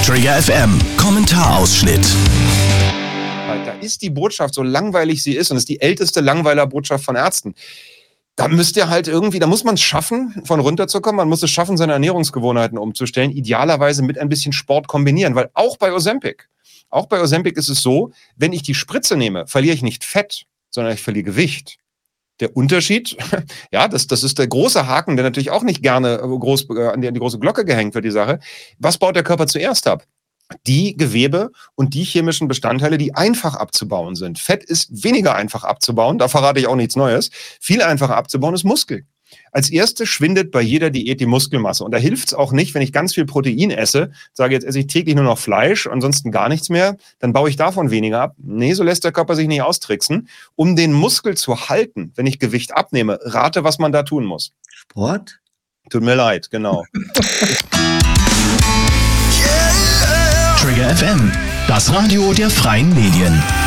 Trigger FM, Kommentarausschnitt. Da ist die Botschaft, so langweilig sie ist, und ist die älteste Langweiler-Botschaft von Ärzten. Da müsst ihr halt irgendwie, da muss man es schaffen, von runterzukommen. Man muss es schaffen, seine Ernährungsgewohnheiten umzustellen. Idealerweise mit ein bisschen Sport kombinieren. Weil auch bei Ozempic ist es so, wenn ich die Spritze nehme, verliere ich nicht Fett, sondern ich verliere Gewicht. Der Unterschied, ja, das ist der große Haken, der natürlich auch nicht gerne groß an die große Glocke gehängt wird, die Sache. Was baut der Körper zuerst ab? Die Gewebe und die chemischen Bestandteile, die einfach abzubauen sind. Fett ist weniger einfach abzubauen, da verrate ich auch nichts Neues. Viel einfacher abzubauen ist Muskel. Als erstes schwindet bei jeder Diät die Muskelmasse. Und da hilft es auch nicht, wenn ich ganz viel Protein esse, sage jetzt esse ich täglich nur noch Fleisch, ansonsten gar nichts mehr, dann baue ich davon weniger ab. Nee, so lässt der Körper sich nicht austricksen. Um den Muskel zu halten, wenn ich Gewicht abnehme, rate, was man da tun muss. Sport? Tut mir leid, genau. Trigger FM, das Radio der freien Medien.